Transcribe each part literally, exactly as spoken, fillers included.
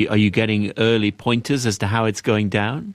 Are you getting early pointers as to how it's going down?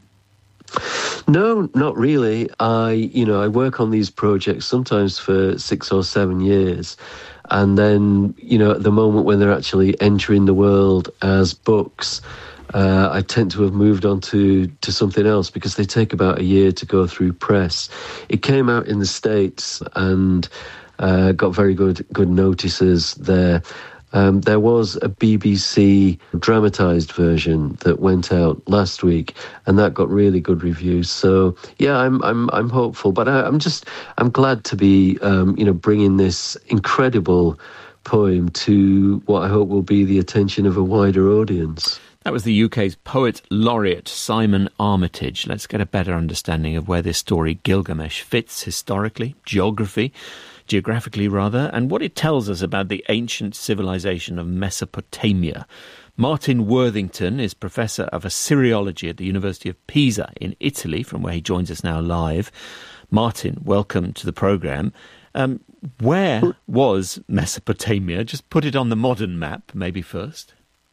No, not really. I, you know, I work on these projects sometimes for six or seven years. And then, you know, at the moment when they're actually entering the world as books, uh, I tend to have moved on to, to something else because they take about a year to go through press. It came out in the States and uh, got very good, good notices there. Um, there was a B B C dramatised version that went out last week, and that got really good reviews. So yeah, I'm I'm I'm hopeful, but I, I'm just I'm glad to be um, you know bringing this incredible poem to what I hope will be the attention of a wider audience. That was the U K's Poet Laureate, Simon Armitage. Let's get a better understanding of where this story, Gilgamesh, fits historically, geography, geographically rather, and what it tells us about the ancient civilization of Mesopotamia. Martin Worthington is Professor of Assyriology at the University of Pisa in Italy, from where he joins us now live. Martin, welcome to the programme. Um, where was Mesopotamia? Just put it on the modern map, maybe first.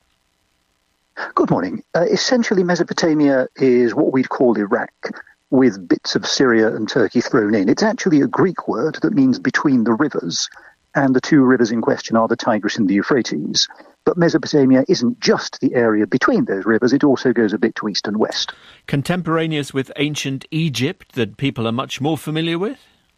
Good morning. Uh, essentially, Mesopotamia is what we'd call Iraq, with bits of Syria and Turkey thrown in. It's actually a Greek word that means between the rivers, and the two rivers in question are the Tigris and the Euphrates. But Mesopotamia isn't just the area between those rivers, it also goes a bit to east and west. Contemporaneous with ancient Egypt that people are much more familiar with?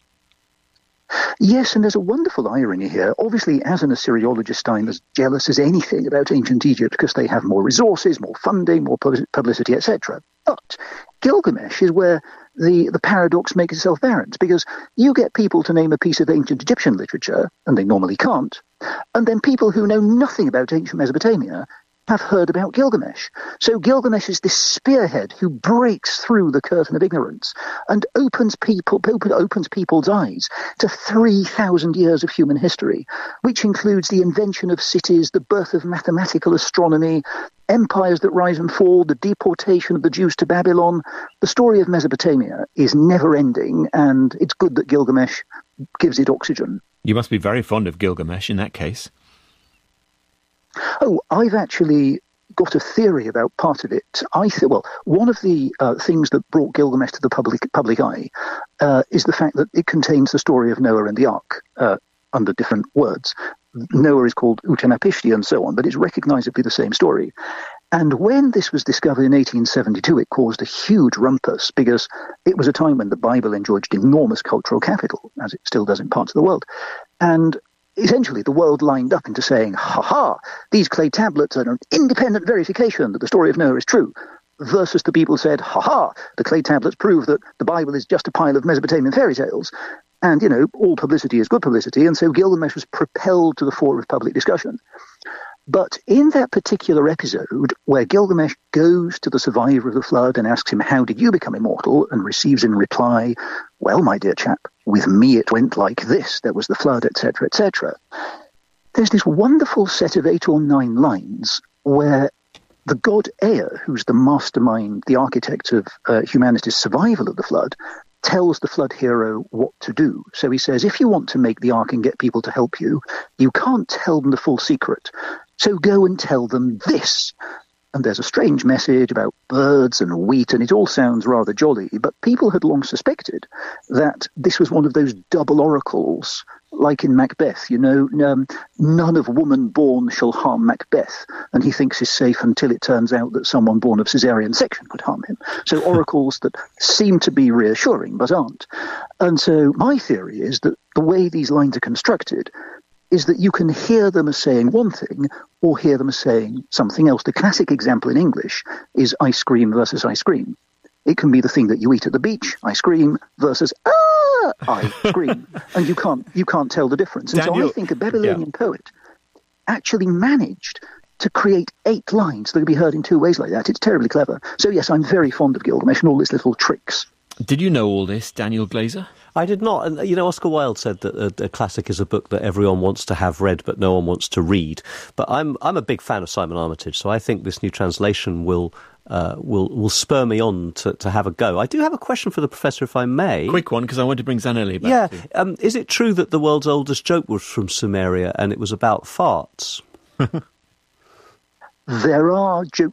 Yes, and there's a wonderful irony here. Obviously, as an Assyriologist, I'm as jealous as anything about ancient Egypt because they have more resources, more funding, more publicity, et cetera. But Gilgamesh is where the, the paradox makes itself apparent, because you get people to name a piece of ancient Egyptian literature, and they normally can't, and then people who know nothing about ancient Mesopotamia have heard about Gilgamesh. So Gilgamesh is this spearhead who breaks through the curtain of ignorance and opens people open, opens people's eyes to three thousand years of human history, which includes the invention of cities, the birth of mathematical astronomy, empires that rise and fall, the deportation of the Jews to Babylon. The story of Mesopotamia is never-ending, and it's good that Gilgamesh gives it oxygen. You must be very fond of Gilgamesh in that case. Oh, I've actually got a theory about part of it. I th- well, one of the uh, things that brought Gilgamesh to the public public eye uh, is the fact that it contains the story of Noah and the Ark uh, under different words. Noah is called Utanapishti and so on, but it's recognisably the same story. And when this was discovered in eighteen seventy-two, it caused a huge rumpus because it was a time when the Bible enjoyed enormous cultural capital, as it still does in parts of the world. And essentially, the world lined up into saying, ha-ha, these clay tablets are an independent verification that the story of Noah is true, versus the people said, ha-ha, the clay tablets prove that the Bible is just a pile of Mesopotamian fairy tales. And, you know, all publicity is good publicity, and so Gilgamesh was propelled to the fore of public discussion. But in that particular episode, where Gilgamesh goes to the survivor of the flood and asks him, how did you become immortal? And receives in reply, well, my dear chap, with me it went like this. There was the flood, et cetera, et cetera. There's this wonderful set of eight or nine lines where the god Ea, who's the mastermind, the architect of uh, humanity's survival of the flood, tells the flood hero what to do. So he says, if you want to make the ark and get people to help you, you can't tell them the full secret. So go and tell them this. And there's a strange message about birds and wheat, and it all sounds rather jolly, but people had long suspected that this was one of those double oracles, like in Macbeth, you know, um, none of woman born shall harm Macbeth, and he thinks he's safe until it turns out that someone born of caesarean section could harm him. So oracles that seem to be reassuring, but aren't. And so my theory is that the way these lines are constructed is that you can hear them as saying one thing or hear them as saying something else. The classic example in English is ice cream versus ice cream. It can be the thing that you eat at the beach, ice cream, versus ah, ice cream. And you can't you can't tell the difference. And Daniel, so I think a Babylonian yeah. poet actually managed to create eight lines that could be heard in two ways like that. It's terribly clever. So yes, I'm very fond of Gilgamesh and all his little tricks. Did you know all this, Daniel Glaser? I did not. And, you know, Oscar Wilde said that a, a classic is a book that everyone wants to have read, but no one wants to read. But I'm I'm a big fan of Simon Armitage, so I think this new translation will uh, will will spur me on to, to have a go. I do have a question for the Professor, if I may. Quick one, because I want to bring Zanelli back. Yeah. To you. Um, is it true that the world's oldest joke was from Sumeria and it was about farts? There are jokes